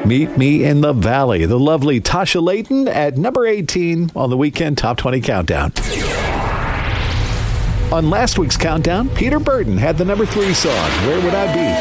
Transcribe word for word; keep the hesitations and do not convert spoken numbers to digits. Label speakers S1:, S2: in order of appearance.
S1: Meet Me in the Valley, the lovely Tasha Layton at number eighteen on the Weekend Top twenty Countdown. On last week's countdown, Peter Burton had the number three song, Where Would I Be?